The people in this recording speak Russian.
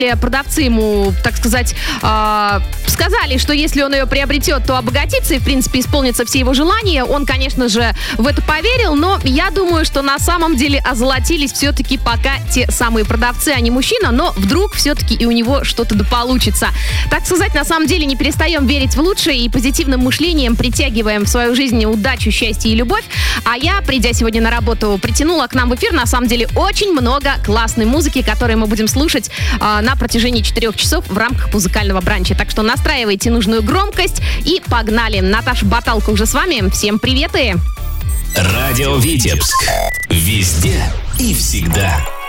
продавцы ему, так сказать, сказали, что если он ее приобретет, то обогатится и, в принципе, исполнятся все его желания. Он, конечно же, в это поверил, но я думаю, что на самом деле озолотились все-таки пока те самые продавцы, а не мужчина, но вдруг все-таки и у него что-то да получится. Так сказать, на самом деле не перестаем верить в лучшее и позитивным мышлением притягиваем в свою жизнь удачу, счастье и любовь. А я, придя сегодня на работу, притянула к нам в эфир, на самом деле, очень много классной музыки, которую мы будем слушать на протяжении 4 часов в рамках музыкального бранча. Так что настраивайте нужную громкость и погнали. Наташа Баталка уже с вами. Всем привет и... Радио Витебск. Везде и всегда.